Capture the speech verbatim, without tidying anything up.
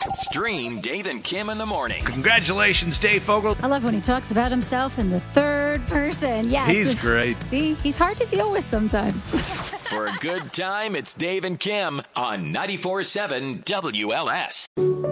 Stream Dave and Kim in the morning. Congratulations, Dave Fogel. I love when he talks about himself in the third person. Yes. He's great. See, he's hard to deal with sometimes. For a good time, it's Dave and Kim on ninety-four point seven W L S.